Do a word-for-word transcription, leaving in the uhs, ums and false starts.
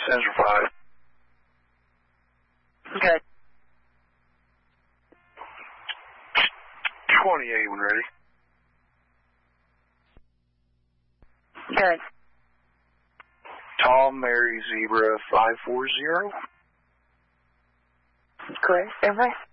Central five. Good. twenty-eight when ready. Good. Tom, Mary, Zebra, five four zero. Correct. Everybody?